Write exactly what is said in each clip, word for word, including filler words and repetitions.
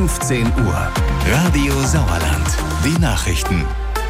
fünfzehn Uhr. Radio Sauerland. Die Nachrichten.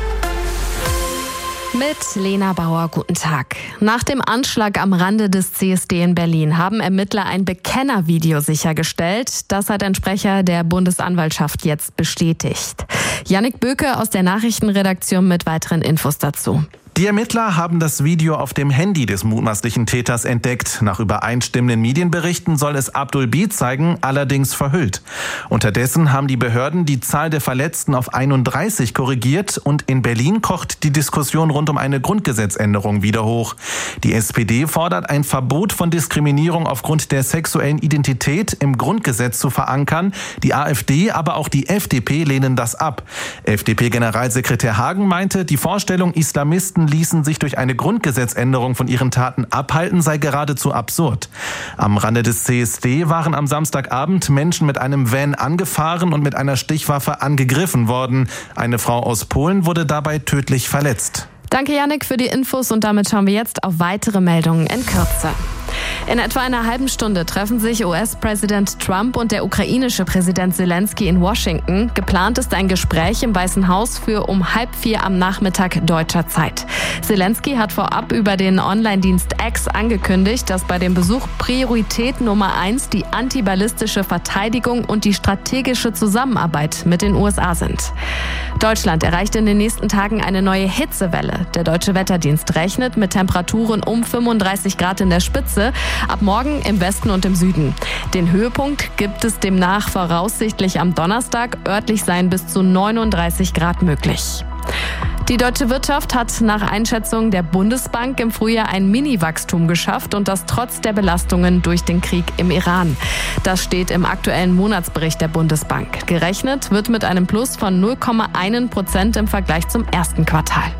Mit Lena Bauer, guten Tag. Nach dem Anschlag am Rande des C S D in Berlin haben Ermittler ein Bekennervideo sichergestellt. Das hat ein Sprecher der Bundesanwaltschaft jetzt bestätigt. Jannik Böke aus der Nachrichtenredaktion mit weiteren Infos dazu. Die Ermittler haben das Video auf dem Handy des mutmaßlichen Täters entdeckt. Nach übereinstimmenden Medienberichten soll es Abdul B. zeigen, allerdings verhüllt. Unterdessen haben die Behörden die Zahl der Verletzten auf einunddreißig korrigiert und in Berlin kocht die Diskussion rund um eine Grundgesetzänderung wieder hoch. Die S P D fordert ein Verbot von Diskriminierung aufgrund der sexuellen Identität im Grundgesetz zu verankern. Die AfD, aber auch die F D P lehnen das ab. F D P-Generalsekretär Hagen meinte, die Vorstellung, Islamisten ließen sich durch eine Grundgesetzänderung von ihren Taten abhalten, sei geradezu absurd. Am Rande des C S D waren am Samstagabend Menschen mit einem Van angefahren und mit einer Stichwaffe angegriffen worden. Eine Frau aus Polen wurde dabei tödlich verletzt. Danke, Jannik, für die Infos und damit schauen wir jetzt auf weitere Meldungen in Kürze. In etwa einer halben Stunde treffen sich U S-Präsident Trump und der ukrainische Präsident Zelensky in Washington. Geplant ist ein Gespräch im Weißen Haus für um halb vier am Nachmittag deutscher Zeit. Zelensky hat vorab über den Online-Dienst X angekündigt, dass bei dem Besuch Priorität Nummer eins die antiballistische Verteidigung und die strategische Zusammenarbeit mit den U S A sind. Deutschland erreicht in den nächsten Tagen eine neue Hitzewelle. Der Deutsche Wetterdienst rechnet mit Temperaturen um fünfunddreißig Grad in der Spitze. Ab morgen im Westen und im Süden. Den Höhepunkt gibt es demnach voraussichtlich am Donnerstag. Örtlich seien bis zu neununddreißig Grad möglich. Die deutsche Wirtschaft hat nach Einschätzung der Bundesbank im Frühjahr ein Mini-Wachstum geschafft und das trotz der Belastungen durch den Krieg im Iran. Das steht im aktuellen Monatsbericht der Bundesbank. Gerechnet wird mit einem Plus von null Komma eins Prozent im Vergleich zum ersten Quartal.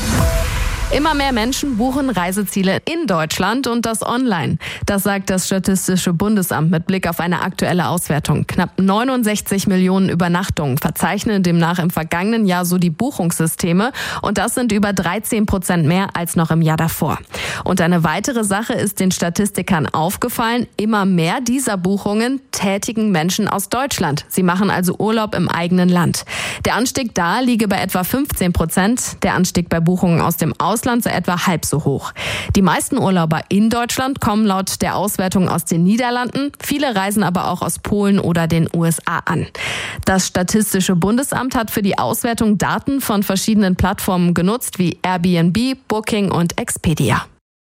Immer mehr Menschen buchen Reiseziele in Deutschland und das online. Das sagt das Statistische Bundesamt mit Blick auf eine aktuelle Auswertung. Knapp neunundsechzig Millionen Übernachtungen verzeichnen demnach im vergangenen Jahr so die Buchungssysteme und das sind über dreizehn Prozent mehr als noch im Jahr davor. Und eine weitere Sache ist den Statistikern aufgefallen, immer mehr dieser Buchungen tätigen Menschen aus Deutschland. Sie machen also Urlaub im eigenen Land. Der Anstieg da liege bei etwa fünfzehn Prozent, der Anstieg bei Buchungen aus dem Ausland sei etwa halb so hoch. Die meisten Urlauber in Deutschland kommen laut der Auswertung aus den Niederlanden. Viele reisen aber auch aus Polen oder den U S A an. Das Statistische Bundesamt hat für die Auswertung Daten von verschiedenen Plattformen genutzt, wie Airbnb, Booking und Expedia.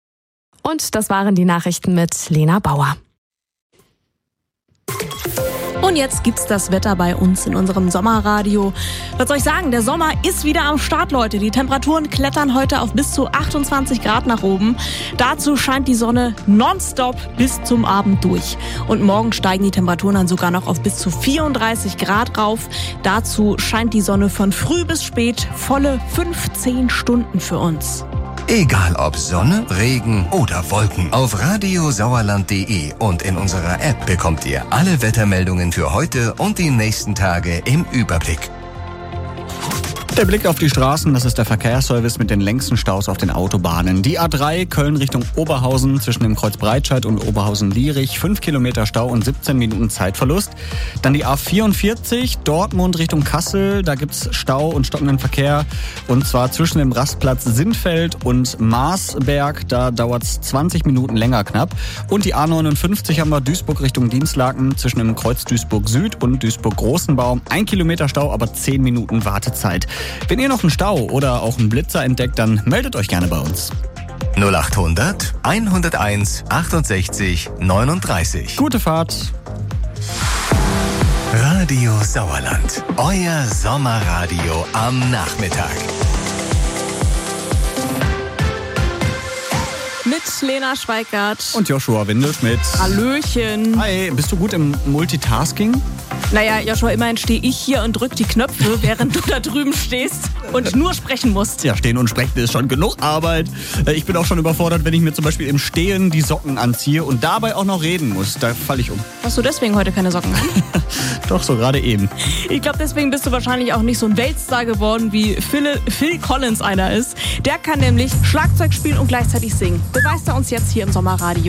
Und das waren die Nachrichten mit Lena Bauer. Und jetzt gibt's das Wetter bei uns in unserem Sommerradio. Was soll ich sagen, der Sommer ist wieder am Start, Leute. Die Temperaturen klettern heute auf bis zu achtundzwanzig Grad nach oben. Dazu scheint die Sonne nonstop bis zum Abend durch. Und morgen steigen die Temperaturen dann sogar noch auf bis zu vierunddreißig Grad rauf. Dazu scheint die Sonne von früh bis spät volle fünfzehn Stunden für uns. Egal ob Sonne, Regen oder Wolken. Auf radiosauerland punkt de und in unserer App bekommt ihr alle Wettermeldungen für heute und die nächsten Tage im Überblick. Der Blick auf die Straßen, das ist der Verkehrsservice mit den längsten Staus auf den Autobahnen. Die A drei Köln Richtung Oberhausen zwischen dem Kreuz Breitscheid und Oberhausen-Lierich, fünf Kilometer Stau und siebzehn Minuten Zeitverlust. Dann die A vierundvierzig Dortmund Richtung Kassel, da gibt's Stau und stockenden Verkehr und zwar zwischen dem Rastplatz Sinnfeld und Marsberg, da dauert's zwanzig Minuten länger knapp. Und die A neunundfünfzig haben wir Duisburg Richtung Dienstlaken zwischen dem Kreuz Duisburg Süd und Duisburg Großenbaum, ein Kilometer Stau, aber zehn Minuten Wartezeit. Wenn ihr noch einen Stau oder auch einen Blitzer entdeckt, dann meldet euch gerne bei uns. null achthundert, hunderteins, achtundsechzig, neununddreißig. Gute Fahrt. Radio Sauerland, euer Sommerradio am Nachmittag. Mit Lena Schweikart und Joshua Windelschmidt. Hallöchen. Hi, bist du gut im Multitasking? Naja, Joshua, immerhin stehe ich hier und drück die Knöpfe, während du da drüben stehst und nur sprechen musst. Ja, stehen und sprechen ist schon genug Arbeit. Ich bin auch schon überfordert, wenn ich mir zum Beispiel im Stehen die Socken anziehe und dabei auch noch reden muss. Da falle ich um. Hast du deswegen heute keine Socken an? Doch, so gerade eben. Ich glaube, deswegen bist du wahrscheinlich auch nicht so ein Weltstar geworden, wie Phil, Phil Collins einer ist. Der kann nämlich Schlagzeug spielen und gleichzeitig singen. Beweist er uns jetzt hier im Sommerradio.